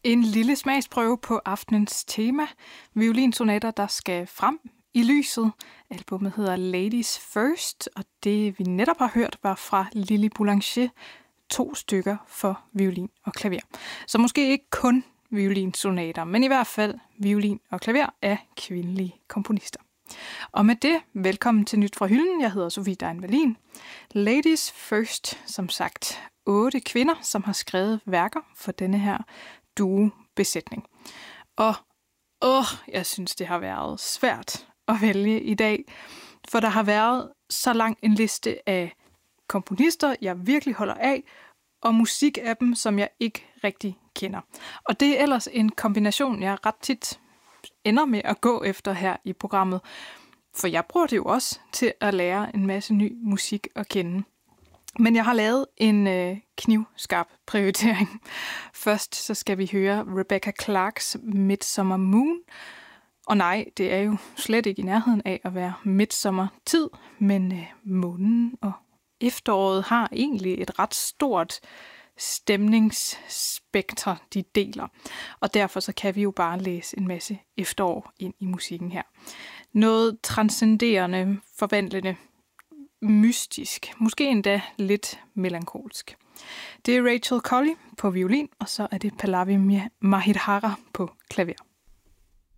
En lille smagsprøve på aftenens tema. Violinsonater, der skal frem i lyset. Albummet hedder Ladies First, og det vi netop har hørt var fra Lily Boulanger. 2 stykker for violin og klaver. Så måske ikke kun violinsonater, men i hvert fald violin og klaver af kvindelige komponister. Og med det, velkommen til Nyt fra Hylden. Jeg hedder Sofie Dein Wallin. Ladies First, som sagt 8 kvinder, som har skrevet værker for denne her duo-besætning. Og jeg synes, det har været svært at vælge i dag, for der har været så lang en liste af komponister, jeg virkelig holder af, og musik af dem, som jeg ikke rigtig kender. Og det er ellers en kombination, jeg ret tit ender med at gå efter her i programmet, for jeg bruger det jo også til at lære en masse ny musik at kende. Men jeg har lavet en knivskarp prioritering. Først så skal vi høre Rebecca Clarks Midsummer Moon. Og nej, det er jo slet ikke i nærheden af at være midsommertid, men månen og efteråret har egentlig et ret stort stemningsspektre, de deler. Og derfor så kan vi jo bare læse en masse efterår ind i musikken her. Noget transcenderende, forvandlende, mystisk, måske endda lidt melankolsk. Det er Rachel Colley på violin, og så er det Pallavi Mahidhara på klaver.